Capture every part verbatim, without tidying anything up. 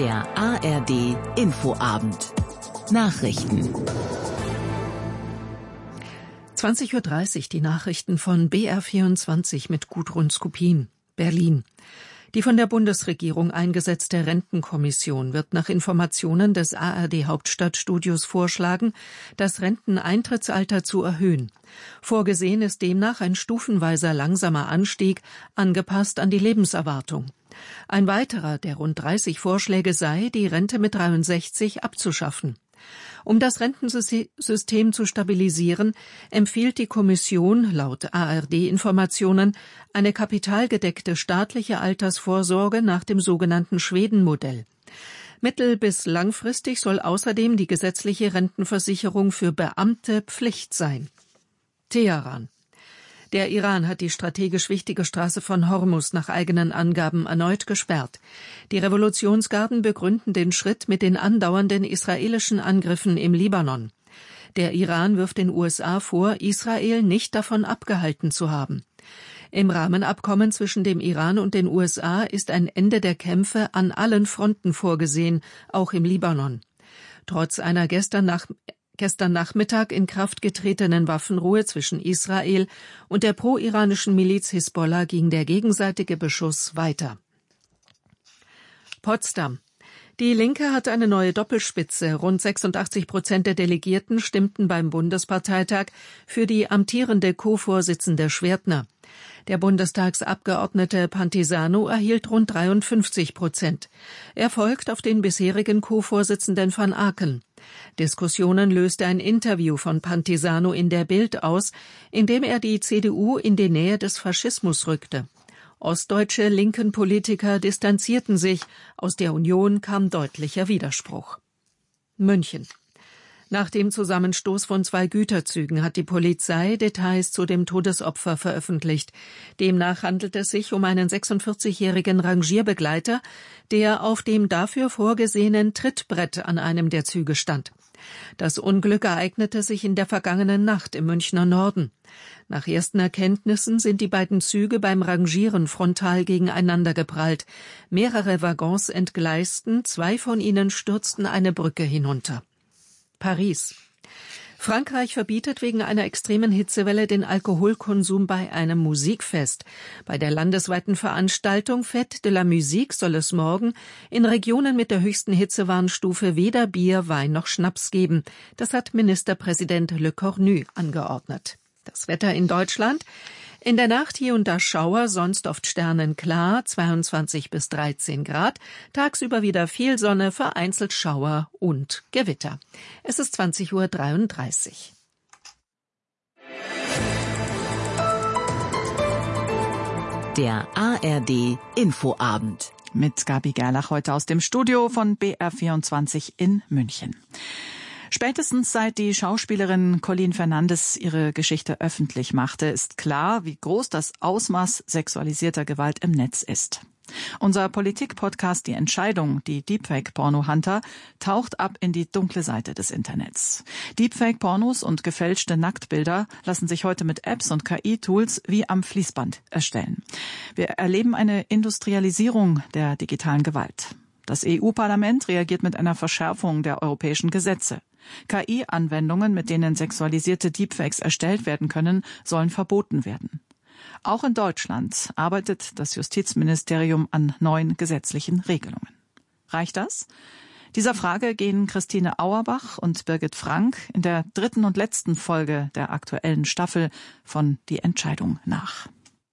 Der A R D Infoabend. Nachrichten. zwanzig Uhr dreißig, die Nachrichten von B R vierundzwanzig mit Gudrun Skupin, Berlin. Die von der Bundesregierung eingesetzte Rentenkommission wird nach Informationen des A R D-Hauptstadtstudios vorschlagen, das Renteneintrittsalter zu erhöhen. Vorgesehen ist demnach ein stufenweiser langsamer Anstieg, angepasst an die Lebenserwartung. Ein weiterer der rund dreißig Vorschläge sei, die Rente mit dreiundsechzig abzuschaffen. Um das Rentensystem zu stabilisieren, empfiehlt die Kommission laut A R D-Informationen eine kapitalgedeckte staatliche Altersvorsorge nach dem sogenannten Schweden-Modell. Mittel- bis langfristig soll außerdem die gesetzliche Rentenversicherung für Beamte Pflicht sein. Teheran. Der Iran hat die strategisch wichtige Straße von Hormuz nach eigenen Angaben erneut gesperrt. Die Revolutionsgarden begründen den Schritt mit den andauernden israelischen Angriffen im Libanon. Der Iran wirft den U S A vor, Israel nicht davon abgehalten zu haben. Im Rahmenabkommen zwischen dem Iran und den U S A ist ein Ende der Kämpfe an allen Fronten vorgesehen, auch im Libanon. Trotz einer gestern nach gestern Nachmittag in Kraft getretenen Waffenruhe zwischen Israel und der pro-iranischen Miliz Hisbollah ging der gegenseitige Beschuss weiter. Potsdam. Die Linke hat eine neue Doppelspitze. Rund sechsundachtzig Prozent der Delegierten stimmten beim Bundesparteitag für die amtierende Co-Vorsitzende Schwertner. Der Bundestagsabgeordnete Pantisano erhielt rund dreiundfünfzig Prozent. Er folgt auf den bisherigen Co-Vorsitzenden van Aken. Diskussionen löste ein Interview von Pantisano in der Bild aus, in dem er die C D U in die Nähe des Faschismus rückte. Ostdeutsche linken Politiker distanzierten sich, aus der Union kam deutlicher Widerspruch. München. Nach dem Zusammenstoß von zwei Güterzügen hat die Polizei Details zu dem Todesopfer veröffentlicht. Demnach handelt es sich um einen sechsundvierzigjährigen Rangierbegleiter, der auf dem dafür vorgesehenen Trittbrett an einem der Züge stand. Das Unglück ereignete sich in der vergangenen Nacht im Münchner Norden. Nach ersten Erkenntnissen sind die beiden Züge beim Rangieren frontal gegeneinander geprallt. Mehrere Waggons entgleisten, zwei von ihnen stürzten eine Brücke hinunter. Paris. Frankreich verbietet wegen einer extremen Hitzewelle den Alkoholkonsum bei einem Musikfest. Bei der landesweiten Veranstaltung Fête de la Musique soll es morgen in Regionen mit der höchsten Hitzewarnstufe weder Bier, Wein noch Schnaps geben. Das hat Ministerpräsident Le Cornu angeordnet. Das Wetter in Deutschland. In der Nacht hier und da Schauer, sonst oft sternenklar, zweiundzwanzig bis dreizehn Grad. Tagsüber wieder viel Sonne, vereinzelt Schauer und Gewitter. Es ist zwanzig Uhr dreiunddreißig. Der A R D Infoabend. Mit Gabi Gerlach heute aus dem Studio von B R vierundzwanzig in München. Spätestens seit die Schauspielerin Colleen Fernandes ihre Geschichte öffentlich machte, ist klar, wie groß das Ausmaß sexualisierter Gewalt im Netz ist. Unser Politik-Podcast Die Entscheidung, die Deepfake-Porno-Hunter, taucht ab in die dunkle Seite des Internets. Deepfake-Pornos und gefälschte Nacktbilder lassen sich heute mit Apps und K I-Tools wie am Fließband erstellen. Wir erleben eine Industrialisierung der digitalen Gewalt. Das E U-Parlament reagiert mit einer Verschärfung der europäischen Gesetze. K I-Anwendungen, mit denen sexualisierte Deepfakes erstellt werden können, sollen verboten werden. Auch in Deutschland arbeitet das Justizministerium an neuen gesetzlichen Regelungen. Reicht das? Dieser Frage gehen Christine Auerbach und Birgit Frank in der dritten und letzten Folge der aktuellen Staffel von Die Entscheidung nach.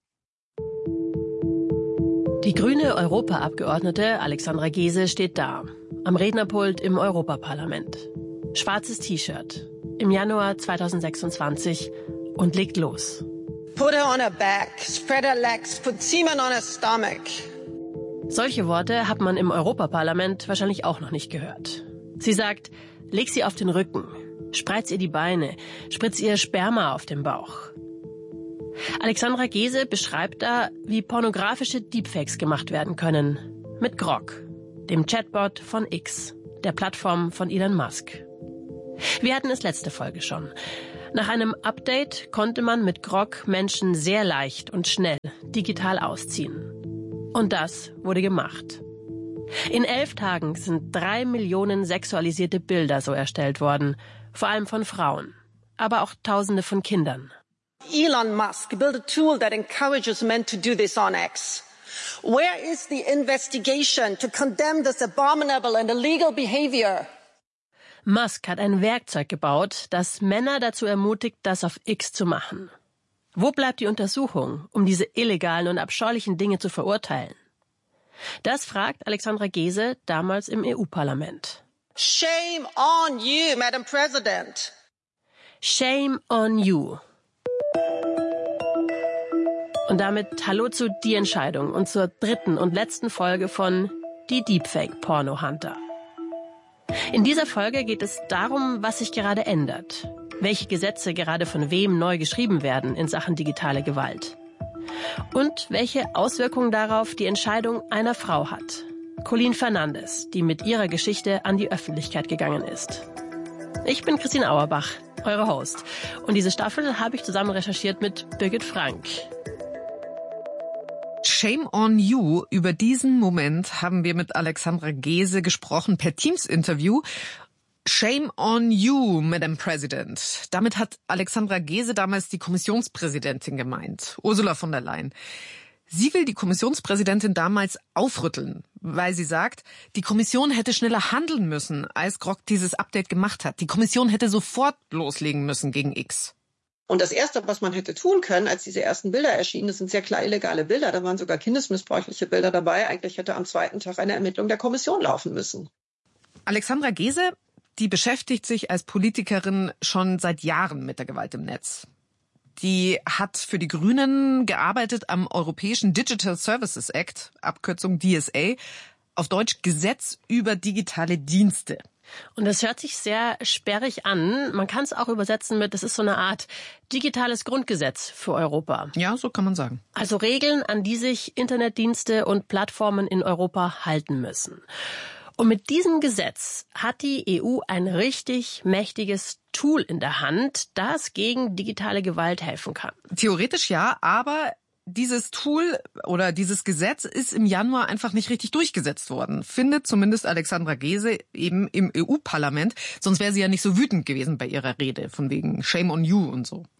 Die grüne Europaabgeordnete Alexandra Geese steht da, am Rednerpult im Europaparlament. Schwarzes T-Shirt, im Januar zweitausendsechsundzwanzig und legt los. Put her on her back, spread her legs, put semen on her stomach. Solche Worte hat man im Europaparlament wahrscheinlich auch noch nicht gehört. Sie sagt, leg sie auf den Rücken, spreiz ihr die Beine, spritz ihr Sperma auf den Bauch. Alexandra Geese beschreibt da, wie pornografische Deepfakes gemacht werden können. Mit Grok, dem Chatbot von X, der Plattform von Elon Musk. Wir hatten es letzte Folge schon. Nach einem Update konnte man mit Grok Menschen sehr leicht und schnell digital ausziehen. Und das wurde gemacht. In elf Tagen sind drei Millionen sexualisierte Bilder so erstellt worden, vor allem von Frauen, aber auch Tausende von Kindern. Elon Musk built a tool that encourages men to do this on X. Where is the investigation to condemn this abominable and illegal behavior? Musk hat ein Werkzeug gebaut, das Männer dazu ermutigt, das auf X zu machen. Wo bleibt die Untersuchung, um diese illegalen und abscheulichen Dinge zu verurteilen? Das fragt Alexandra Geese damals im E U-Parlament. Shame on you, Madam President. Shame on you. Und damit hallo zu Die Entscheidung und zur dritten und letzten Folge von Die Deepfake Porno Hunter. In dieser Folge geht es darum, was sich gerade ändert, welche Gesetze gerade von wem neu geschrieben werden in Sachen digitale Gewalt und welche Auswirkungen darauf die Entscheidung einer Frau hat, Colleen Fernandes, die mit ihrer Geschichte an die Öffentlichkeit gegangen ist. Ich bin Christine Auerbach, eure Host, und diese Staffel habe ich zusammen recherchiert mit Birgit Frank. Shame on you. Über diesen Moment haben wir mit Alexandra Geese gesprochen per Teams-Interview. Shame on you, Madam President. Damit hat Alexandra Geese damals die Kommissionspräsidentin gemeint, Ursula von der Leyen. Sie will die Kommissionspräsidentin damals aufrütteln, weil sie sagt, die Kommission hätte schneller handeln müssen, als Grok dieses Update gemacht hat. Die Kommission hätte sofort loslegen müssen gegen X. Und das Erste, was man hätte tun können, als diese ersten Bilder erschienen, das sind sehr klar illegale Bilder, da waren sogar kindesmissbräuchliche Bilder dabei, eigentlich hätte am zweiten Tag eine Ermittlung der Kommission laufen müssen. Alexandra Geese, die beschäftigt sich als Politikerin schon seit Jahren mit der Gewalt im Netz. Die hat für die Grünen gearbeitet am Europäischen Digital Services Act, Abkürzung D S A, auf Deutsch Gesetz über digitale Dienste. Und das hört sich sehr sperrig an. Man kann es auch übersetzen mit, das ist so eine Art digitales Grundgesetz für Europa. Ja, so kann man sagen. Also Regeln, an die sich Internetdienste und Plattformen in Europa halten müssen. Und mit diesem Gesetz hat die E U ein richtig mächtiges Tool in der Hand, das gegen digitale Gewalt helfen kann. Theoretisch ja, aber dieses Tool oder dieses Gesetz ist im Januar einfach nicht richtig durchgesetzt worden, findet zumindest Alexandra Geese eben im E U-Parlament. Sonst wäre sie ja nicht so wütend gewesen bei ihrer Rede, von wegen Shame on you und so.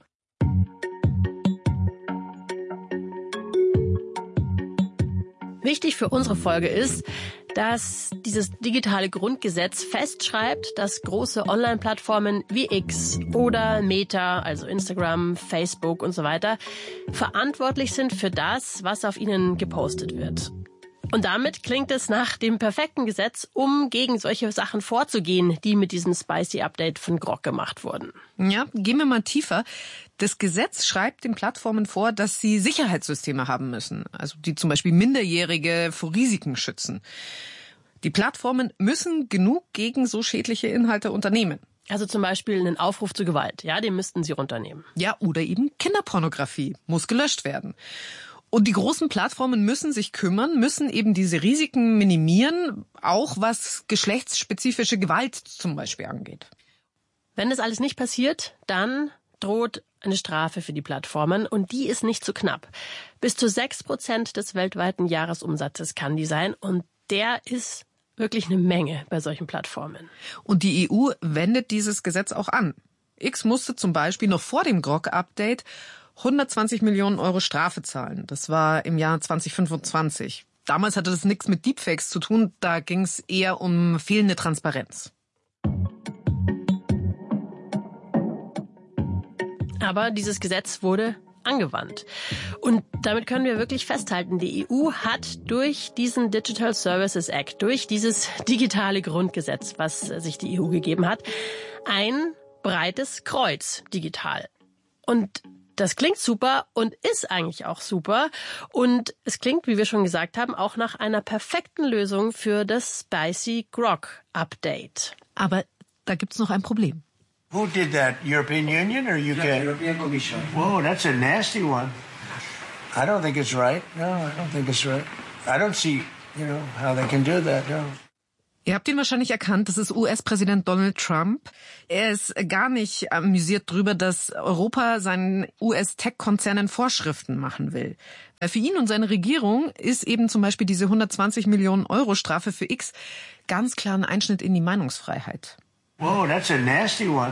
Wichtig für unsere Folge ist, dass dieses digitale Grundgesetz festschreibt, dass große Online-Plattformen wie X oder Meta, also Instagram, Facebook und so weiter, verantwortlich sind für das, was auf ihnen gepostet wird. Und damit klingt es nach dem perfekten Gesetz, um gegen solche Sachen vorzugehen, die mit diesem Spicy-Update von Grok gemacht wurden. Ja, gehen wir mal tiefer. Das Gesetz schreibt den Plattformen vor, dass sie Sicherheitssysteme haben müssen, also die zum Beispiel Minderjährige vor Risiken schützen. Die Plattformen müssen genug gegen so schädliche Inhalte unternehmen. Also zum Beispiel einen Aufruf zu Gewalt, ja, den müssten sie runternehmen. Ja, oder eben Kinderpornografie muss gelöscht werden. Und die großen Plattformen müssen sich kümmern, müssen eben diese Risiken minimieren, auch was geschlechtsspezifische Gewalt zum Beispiel angeht. Wenn das alles nicht passiert, dann droht eine Strafe für die Plattformen und die ist nicht zu knapp. Bis zu sechs Prozent des weltweiten Jahresumsatzes kann die sein und der ist wirklich eine Menge bei solchen Plattformen. Und die E U wendet dieses Gesetz auch an. X musste zum Beispiel noch vor dem Grok-Update hundertzwanzig Millionen Euro Strafe zahlen. Das war im Jahr zwanzig fünfundzwanzig. Damals hatte das nichts mit Deepfakes zu tun, da ging es eher um fehlende Transparenz. Aber dieses Gesetz wurde angewandt. Und damit können wir wirklich festhalten, die E U hat durch diesen Digital Services Act, durch dieses digitale Grundgesetz, was sich die E U gegeben hat, ein breites Kreuz digital. Und das klingt super und ist eigentlich auch super. Und es klingt, wie wir schon gesagt haben, auch nach einer perfekten Lösung für das Spicy Grok Update. Aber da gibt's noch ein Problem. Who did that? European Union or U K? The European Commission. Whoa, that's a nasty one. I don't think it's right. No, I don't think it's right. I don't see, you know, how they can do that. No. Ihr habt ihn wahrscheinlich erkannt, das ist U S-Präsident Donald Trump. Er ist gar nicht amüsiert drüber, dass Europa seinen U S-Tech-Konzernen Vorschriften machen will. Für ihn und seine Regierung ist eben zum Beispiel diese hundertzwanzig Millionen Euro Strafe für X ganz klar ein Einschnitt in die Meinungsfreiheit. Whoa, that's a nasty one.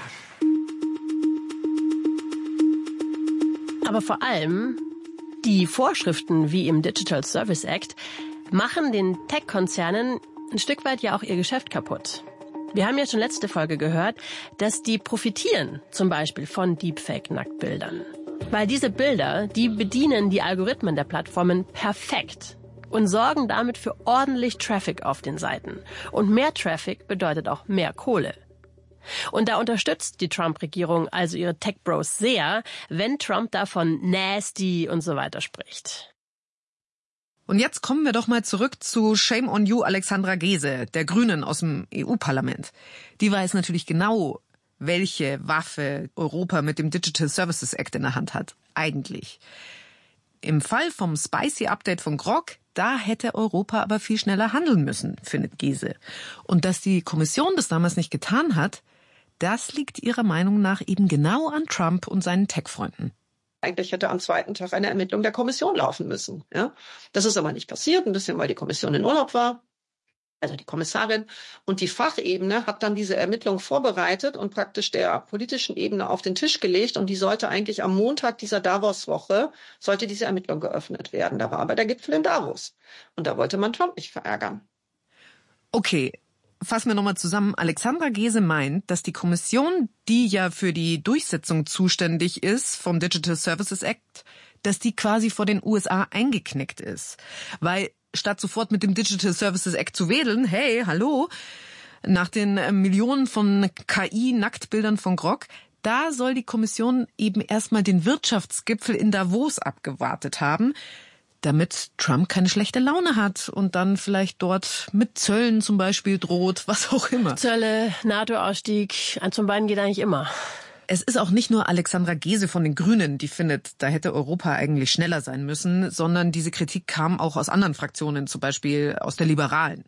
Aber vor allem die Vorschriften wie im Digital Service Act machen den Tech-Konzernen ein Stück weit ja auch ihr Geschäft kaputt. Wir haben ja schon letzte Folge gehört, dass die profitieren zum Beispiel von Deepfake-Nacktbildern. Weil diese Bilder, die bedienen die Algorithmen der Plattformen perfekt und sorgen damit für ordentlich Traffic auf den Seiten. Und mehr Traffic bedeutet auch mehr Kohle. Und da unterstützt die Trump-Regierung also ihre Tech-Bros sehr, wenn Trump davon nasty und so weiter spricht. Und jetzt kommen wir doch mal zurück zu Shame on you, Alexandra Gese, der Grünen aus dem E U-Parlament. Die weiß natürlich genau, welche Waffe Europa mit dem Digital Services Act in der Hand hat. Eigentlich. Im Fall vom Spicy-Update von Grok, da hätte Europa aber viel schneller handeln müssen, findet Gese. Und dass die Kommission das damals nicht getan hat, das liegt ihrer Meinung nach eben genau an Trump und seinen Tech-Freunden. Eigentlich hätte am zweiten Tag eine Ermittlung der Kommission laufen müssen. Ja? Das ist aber nicht passiert, ein bisschen, weil die Kommission in Urlaub war. Also die Kommissarin. Und die Fachebene hat dann diese Ermittlung vorbereitet und praktisch der politischen Ebene auf den Tisch gelegt. Und die sollte eigentlich am Montag dieser Davos-Woche, sollte diese Ermittlung geöffnet werden. Da war aber der Gipfel in Davos. Und da wollte man Trump nicht verärgern. Okay, fassen wir nochmal zusammen. Alexandra Gese meint, dass die Kommission, die ja für die Durchsetzung zuständig ist vom Digital Services Act, dass die quasi vor den U S A eingeknickt ist. Weil statt sofort mit dem Digital Services Act zu wedeln, hey, hallo, nach den Millionen von K I-Nacktbildern von Grok, da soll die Kommission eben erstmal den Wirtschaftsgipfel in Davos abgewartet haben, damit Trump keine schlechte Laune hat und dann vielleicht dort mit Zöllen zum Beispiel droht, was auch immer. Zölle, NATO-Ausstieg, eins von beiden geht eigentlich immer. Es ist auch nicht nur Alexandra Gese von den Grünen, die findet, da hätte Europa eigentlich schneller sein müssen, sondern diese Kritik kam auch aus anderen Fraktionen, zum Beispiel aus der Liberalen.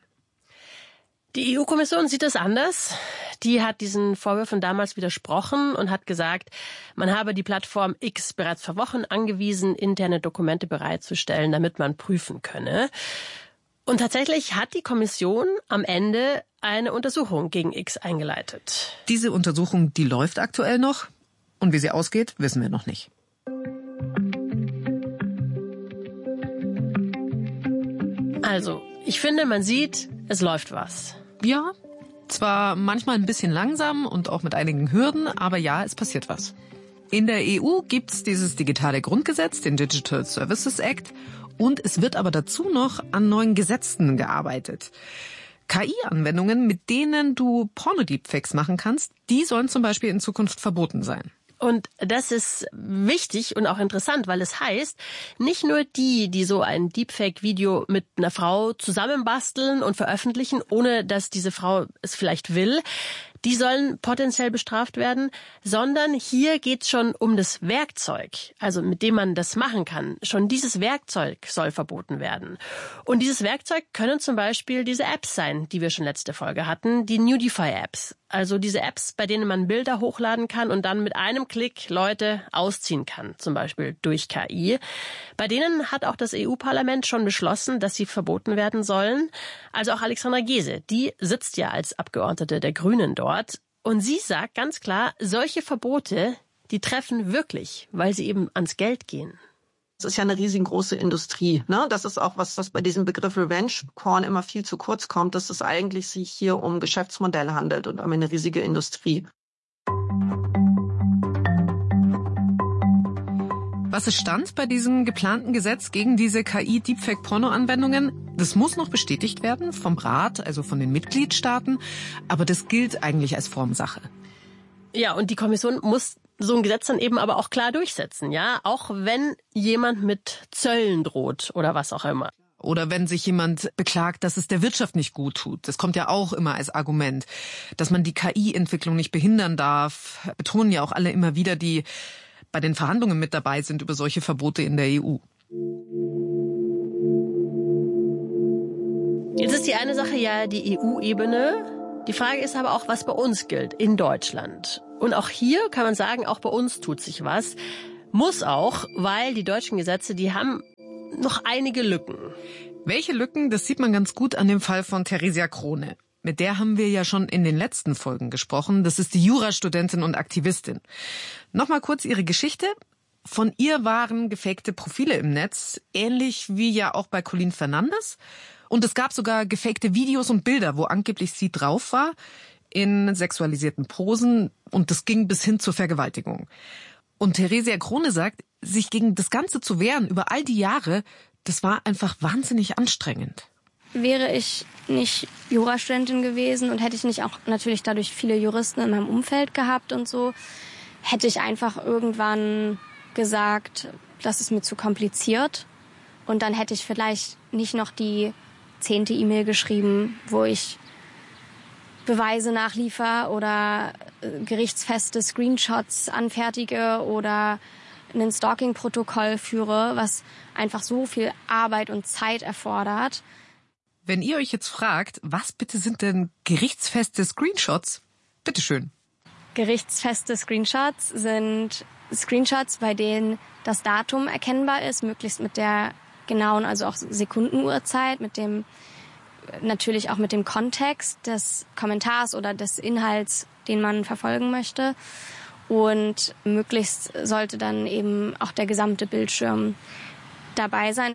Die E U-Kommission sieht es anders. Die hat diesen Vorwürfen damals widersprochen und hat gesagt, man habe die Plattform X bereits vor Wochen angewiesen, interne Dokumente bereitzustellen, damit man prüfen könne. Und tatsächlich hat die Kommission am Ende eine Untersuchung gegen X eingeleitet. Diese Untersuchung, die läuft aktuell noch. Und wie sie ausgeht, wissen wir noch nicht. Also, ich finde, man sieht, es läuft was. Ja, zwar manchmal ein bisschen langsam und auch mit einigen Hürden, aber ja, es passiert was. In der E U gibt's dieses digitale Grundgesetz, den Digital Services Act, und es wird aber dazu noch an neuen Gesetzen gearbeitet. K I-Anwendungen, mit denen du Porno-Deepfakes machen kannst, die sollen zum Beispiel in Zukunft verboten sein. Und das ist wichtig und auch interessant, weil es heißt, nicht nur die, die so ein Deepfake-Video mit einer Frau zusammenbasteln und veröffentlichen, ohne dass diese Frau es vielleicht will, die sollen potenziell bestraft werden, sondern hier geht's schon um das Werkzeug, also mit dem man das machen kann. Schon dieses Werkzeug soll verboten werden. Und dieses Werkzeug können zum Beispiel diese Apps sein, die wir schon letzte Folge hatten, die Nudify-Apps. Also diese Apps, bei denen man Bilder hochladen kann und dann mit einem Klick Leute ausziehen kann, zum Beispiel durch K I. Bei denen hat auch das E U-Parlament schon beschlossen, dass sie verboten werden sollen. Also auch Alexandra Gese, die sitzt ja als Abgeordnete der Grünen dort. Und sie sagt ganz klar, solche Verbote, die treffen wirklich, weil sie eben ans Geld gehen. Das ist ja eine riesengroße Industrie. Ne? Das ist auch was, was bei diesem Begriff Revenge Porn immer viel zu kurz kommt, dass es eigentlich sich hier um Geschäftsmodelle handelt und um eine riesige Industrie. Was ist Stand bei diesem geplanten Gesetz gegen diese K I-Deepfake-Porno-Anwendungen? Das muss noch bestätigt werden vom Rat, also von den Mitgliedstaaten, aber das gilt eigentlich als Formsache. Ja, und die Kommission muss so ein Gesetz dann eben aber auch klar durchsetzen, ja, auch wenn jemand mit Zöllen droht oder was auch immer. Oder wenn sich jemand beklagt, dass es der Wirtschaft nicht gut tut. Das kommt ja auch immer als Argument, dass man die K I-Entwicklung nicht behindern darf. Betonen ja auch alle immer wieder, die bei den Verhandlungen mit dabei sind über solche Verbote in der E U. Jetzt ist die eine Sache ja die E U-Ebene. Die Frage ist aber auch, was bei uns gilt in Deutschland. Und auch hier kann man sagen, auch bei uns tut sich was. Muss auch, weil die deutschen Gesetze, die haben noch einige Lücken. Welche Lücken? Das sieht man ganz gut an dem Fall von Theresia Krohne. Mit der haben wir ja schon in den letzten Folgen gesprochen. Das ist die Jurastudentin und Aktivistin. Nochmal kurz ihre Geschichte. Von ihr waren gefakte Profile im Netz, ähnlich wie ja auch bei Colin Fernandes. Und es gab sogar gefakte Videos und Bilder, wo angeblich sie drauf war, in sexualisierten Posen. Und das ging bis hin zur Vergewaltigung. Und Theresia Krohne sagt, sich gegen das Ganze zu wehren über all die Jahre, das war einfach wahnsinnig anstrengend. Wäre ich nicht Jurastudentin gewesen und hätte ich nicht auch natürlich dadurch viele Juristen in meinem Umfeld gehabt und so, hätte ich einfach irgendwann gesagt, das ist mir zu kompliziert. Und dann hätte ich vielleicht nicht noch die zehnte E-Mail geschrieben, wo ich Beweise nachliefer oder gerichtsfeste Screenshots anfertige oder ein Stalking-Protokoll führe, was einfach so viel Arbeit und Zeit erfordert. Wenn ihr euch jetzt fragt, was bitte sind denn gerichtsfeste Screenshots? Bitteschön. Gerichtsfeste Screenshots sind Screenshots, bei denen das Datum erkennbar ist, möglichst mit der genauen, also auch Sekundenuhrzeit, mit dem natürlich auch mit dem Kontext des Kommentars oder des Inhalts, den man verfolgen möchte. Und möglichst sollte dann eben auch der gesamte Bildschirm dabei sein.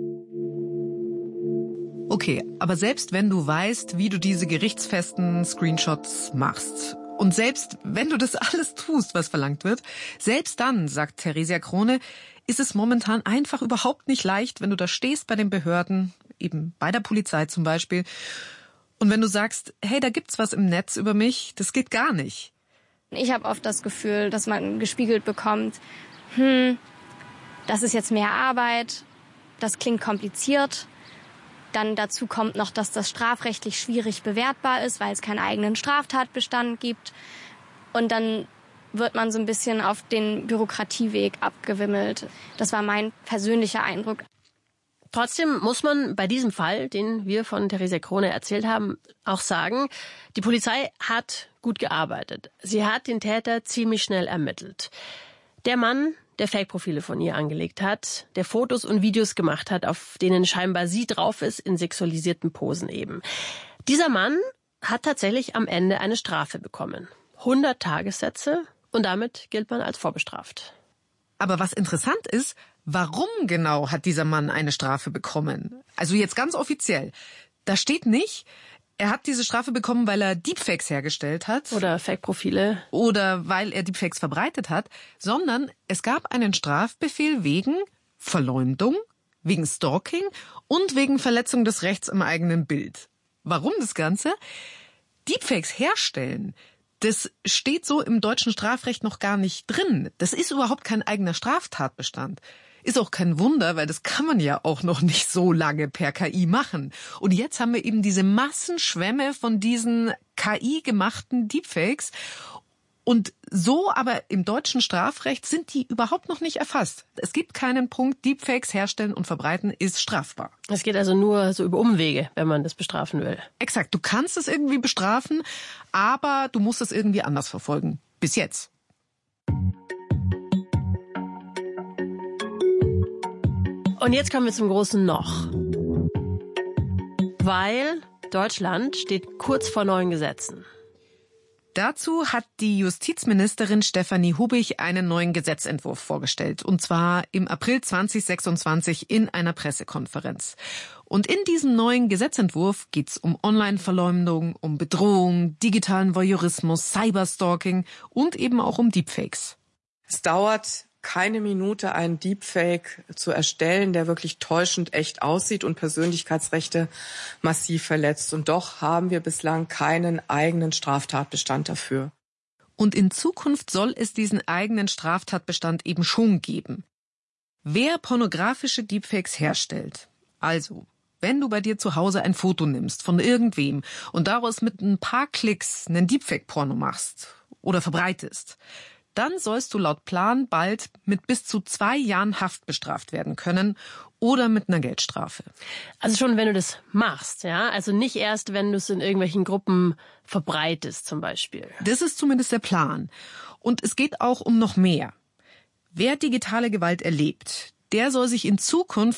Okay, aber selbst wenn du weißt, wie du diese gerichtsfesten Screenshots machst und selbst wenn du das alles tust, was verlangt wird, selbst dann, sagt Theresia Krohne, ist es momentan einfach überhaupt nicht leicht, wenn du da stehst bei den Behörden, eben bei der Polizei zum Beispiel, und wenn du sagst, hey, da gibt's was im Netz über mich, das geht gar nicht. Ich habe oft das Gefühl, dass man gespiegelt bekommt, hm, das ist jetzt mehr Arbeit, das klingt kompliziert. Dann dazu kommt noch, dass das strafrechtlich schwierig bewertbar ist, weil es keinen eigenen Straftatbestand gibt. Und dann wird man so ein bisschen auf den Bürokratieweg abgewimmelt. Das war mein persönlicher Eindruck. Trotzdem muss man bei diesem Fall, den wir von Theresia Krohne erzählt haben, auch sagen, die Polizei hat gut gearbeitet. Sie hat den Täter ziemlich schnell ermittelt. Der Mann, der Fake-Profile von ihr angelegt hat, der Fotos und Videos gemacht hat, auf denen scheinbar sie drauf ist, in sexualisierten Posen eben. Dieser Mann hat tatsächlich am Ende eine Strafe bekommen. hundert Tagessätze und damit gilt man als vorbestraft. Aber was interessant ist, warum genau hat dieser Mann eine Strafe bekommen? Also jetzt ganz offiziell. Da steht nicht, er hat diese Strafe bekommen, weil er Deepfakes hergestellt hat. Oder Fake-Profile. Oder weil er Deepfakes verbreitet hat. Sondern es gab einen Strafbefehl wegen Verleumdung, wegen Stalking und wegen Verletzung des Rechts im eigenen Bild. Warum das Ganze? Deepfakes herstellen, das steht so im deutschen Strafrecht noch gar nicht drin. Das ist überhaupt kein eigener Straftatbestand. Ist auch kein Wunder, weil das kann man ja auch noch nicht so lange per K I machen. Und jetzt haben wir eben diese Massenschwämme von diesen K I-gemachten Deepfakes. Und so aber im deutschen Strafrecht sind die überhaupt noch nicht erfasst. Es gibt keinen Punkt, Deepfakes herstellen und verbreiten ist strafbar. Es geht also nur so über Umwege, wenn man das bestrafen will. Exakt, du kannst es irgendwie bestrafen, aber du musst es irgendwie anders verfolgen. Bis jetzt. Und jetzt kommen wir zum großen Noch. Weil Deutschland steht kurz vor neuen Gesetzen. Dazu hat die Justizministerin Stefanie Hubich einen neuen Gesetzentwurf vorgestellt. Und zwar im April zwanzig sechsundzwanzig in einer Pressekonferenz. Und in diesem neuen Gesetzentwurf geht's um Online-Verleumdung, um Bedrohung, digitalen Voyeurismus, Cyberstalking und eben auch um Deepfakes. Es dauert keine Minute, einen Deepfake zu erstellen, der wirklich täuschend echt aussieht und Persönlichkeitsrechte massiv verletzt. Und doch haben wir bislang keinen eigenen Straftatbestand dafür. Und in Zukunft soll es diesen eigenen Straftatbestand eben schon geben. Wer pornografische Deepfakes herstellt, also wenn du bei dir zu Hause ein Foto nimmst von irgendwem und daraus mit ein paar Klicks einen Deepfake-Porno machst oder verbreitest, dann sollst du laut Plan bald mit bis zu zwei Jahren Haft bestraft werden können oder mit einer Geldstrafe. Also schon, wenn du das machst, ja? Also nicht erst, wenn du es in irgendwelchen Gruppen verbreitest zum Beispiel. Das ist zumindest der Plan. Und es geht auch um noch mehr. Wer digitale Gewalt erlebt, der soll sich in Zukunft